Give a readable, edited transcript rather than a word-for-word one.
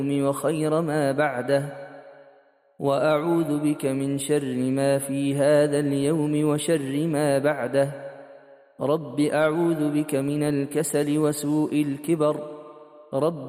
وخير ما بعده، وأعوذ بك من شر ما في هذا اليوم وشر ما بعده. رب أعوذ بك من الكسل وسوء الكبر. رب